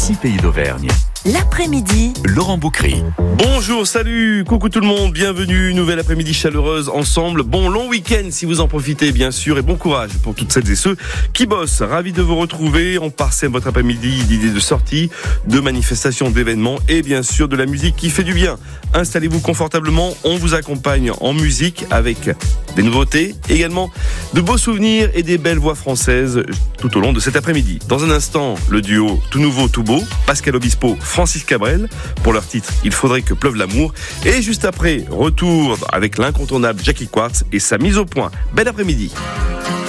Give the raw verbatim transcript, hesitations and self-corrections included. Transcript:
six pays d'Auvergne. L'après-midi, Laurent Boucry. Bonjour, salut, coucou tout le monde, bienvenue, nouvelle après-midi chaleureuse ensemble. Bon long week-end si vous en profitez bien sûr et bon courage pour toutes celles et ceux qui bossent. Ravi de vous retrouver, on parsème votre après-midi d'idées de sortie, de manifestations, d'événements et bien sûr de la musique qui fait du bien. Installez-vous confortablement, on vous accompagne en musique avec des nouveautés, également de beaux souvenirs et des belles voix françaises tout au long de cet après-midi. Dans un instant, le duo tout nouveau, tout beau, Pascal Obispo, Francis Cabrel, pour leur titre « Il faudrait que pleuve l'amour ». Et juste après, retour avec l'incontournable Jackie Quartz et sa mise au point. Bel après-midi.